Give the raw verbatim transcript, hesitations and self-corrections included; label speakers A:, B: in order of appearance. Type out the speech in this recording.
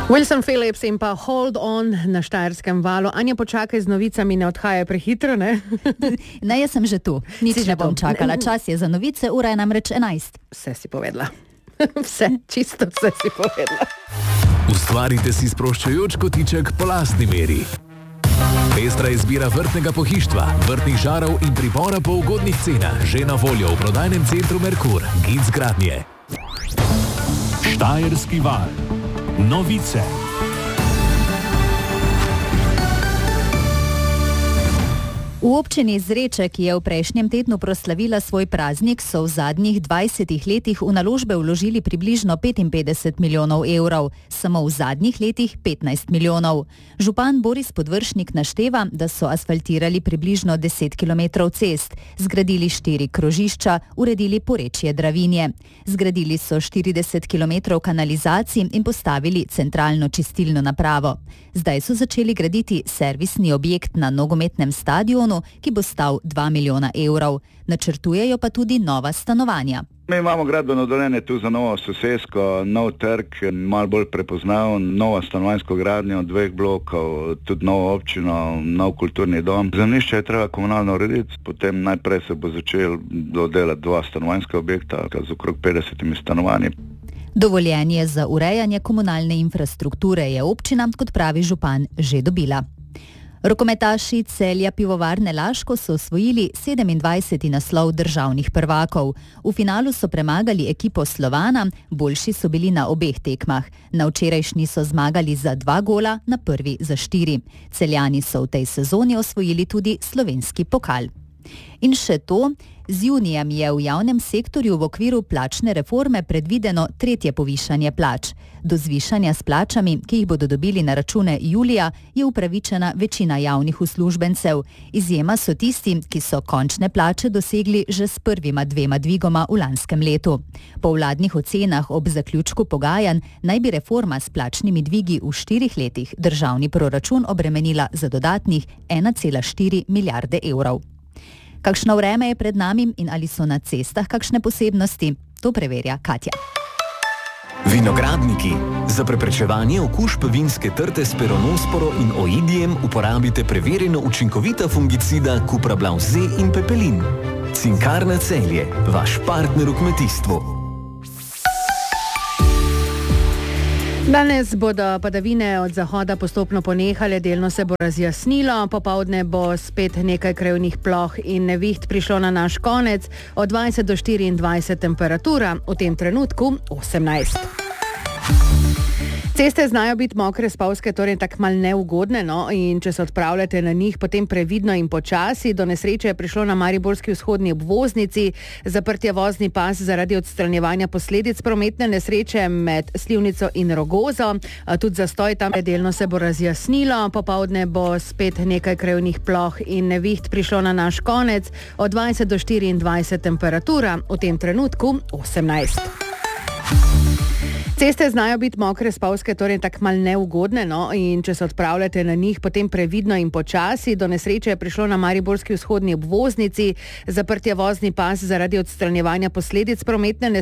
A: Wilson Phillips in pa Hold On na Štajerskem valu. Anja, počakaj z novicami, ne odhajaj prehitro, ne?
B: Ne, jaz sem že tu. Nič ne bom čakala. Čas je za novice, ura je namreč enajst.
A: Vse si povedala. Vse, čisto vse si povedala.
C: Ustvarite si sproščajoč kotiček po lastni meri. Pestra izbira vrtnega pohištva, vrtnih žarov in pribora po ugodnih cenah. Že na voljo v prodajnem centru Merkur, Gic Gradnje.
D: Štajerski val. Novice.
B: V občini Zreček je v prejšnjem tednu proslavila svoj praznik, so v zadnjih dvajsetih letih v naložbe vložili približno petinpetdeset milijonov evrov, samo v zadnjih letih petnajst milijonov. Župan Boris Podvršnik našteva, da so asfaltirali približno deset kilometrov cest, zgradili štiri krožišča, uredili porečje Dravinje. Zgradili so štirideset kilometrov kanalizacij in postavili centralno čistilno napravo. Zdaj so začeli graditi servisni objekt na nogometnem stadionu, ki bo stal dva milijona evrov. Načrtujejo pa tudi nova stanovanja.
E: Mi imamo gradbeno dovoljenje tu za novo sosesko, nov trg, malo bolj prepoznav, novo stanovanjsko gradnjo, dveh blokov, tudi novo občino, nov kulturni dom. Zemljišče je treba komunalno urediti, potem najprej se bo začel dodelati dva stanovanjska objekta z okrog petdesetimi stanovanji.
B: Dovoljenje za urejanje komunalne infrastrukture je občina, kot pravi župan, že dobila. Rokometaši Celja Pivovarne Laško so osvojili sedemindvajseti naslov državnih prvakov. V finalu so premagali ekipo Slovana, boljši so bili na obeh tekmah. Na včerajšnji so zmagali za dva gola, na prvi za štiri. Celjani so v tej sezoni osvojili tudi slovenski pokal. In še to, z junijem je v javnem sektorju v okviru plačne reforme predvideno tretje povišanje plač. Do zvišanja s plačami, ki jih bodo dobili na račune julija, je upravičena večina javnih uslužbencev. Izjema so tisti, ki so končne plače dosegli že s prvima dvema dvigoma v lanskem letu. Po vladnih ocenah ob zaključku pogajanj naj bi reforma s plačnimi dvigi v štirih letih državni proračun obremenila za dodatnih ena cela štiri milijarde evrov. Kakšno vreme je pred nami in ali so na cestah kakšne posebnosti? To preverja Katja.
F: Vinogradniki. Za preprečevanje okužb vinske trte s peronosporo in oidijem uporabite preverjeno učinkovita fungicida Cuprablav Z in Pepelin. Cinkarna Celje, vaš partner v kmetijstvu.
A: Danes bodo padavine od zahoda postopno ponehale, delno se bo razjasnilo, popoldne bo spet nekaj krajevnih ploh in neviht prišlo na naš konec, od dvajset do štiriindvajset temperatura, v tem trenutku osemnajst. Ceste znajo biti mokre, spolzke, torej tako mal neugodne, no, in če se odpravljate na njih, potem previdno in počasi. Do nesreče je prišlo na mariborski vzhodni obvoznici, zaprt je vozni pas zaradi odstranjevanja posledic prometne nesreče med Slivnico in Rogozo. Tudi zastoj tam delno se bo razjasnilo, popoldne bo spet nekaj krajevnih ploh in neviht prišlo na naš konec, od dvajset do štiriindvajset temperatura, v tem trenutku osemnajst. Ceste znajo biti mokre, spolzke, torej tako mal neugodne, no, in če se odpravljate na njih, potem previdno in počasi. Do nesreče je prišlo na mariborski vzhodni obvoznici, zaprt je vozni pas zaradi odstranjevanja posledic prometne nesreče.